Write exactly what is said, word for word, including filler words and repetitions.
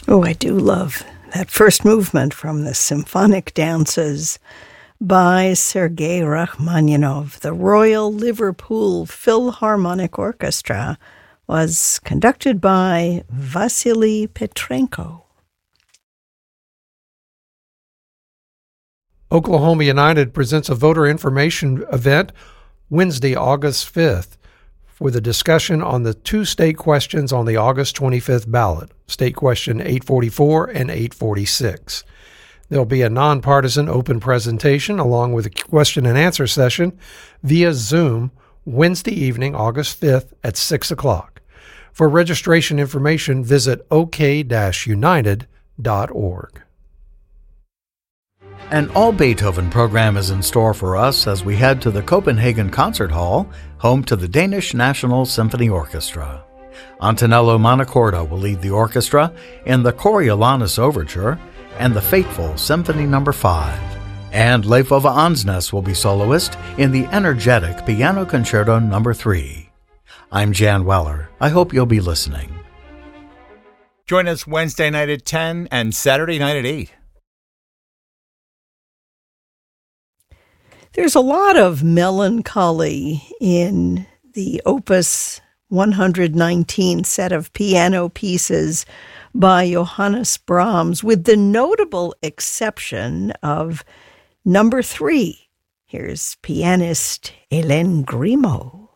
Oh, I do love that first movement from the Symphonic Dances by Sergei Rachmaninoff. The Royal Liverpool Philharmonic Orchestra was conducted by Vasily Petrenko. Oklahoma United presents a voter information event Wednesday, August fifth, with a discussion on the two state questions on the August twenty-fifth ballot, State Question eight forty-four and eight forty-six. There'll be a nonpartisan open presentation along with a question and answer session via Zoom Wednesday evening, August fifth at six o'clock. For registration information, visit o k dash united dot org. An all-Beethoven program is in store for us as we head to the Copenhagen Concert Hall, home to the Danish National Symphony Orchestra. Antonello Montecorda will lead the orchestra in the Coriolanus Overture and the Fateful Symphony Number five. And Leif Ove Ansnes will be soloist in the energetic Piano Concerto Number three. I'm Jan Weller. I hope you'll be listening. Join us Wednesday night at ten and Saturday night at eight. There's a lot of melancholy in the Opus one hundred nineteen set of piano pieces by Johannes Brahms, with the notable exception of number three. Here's pianist Hélène Grimaud.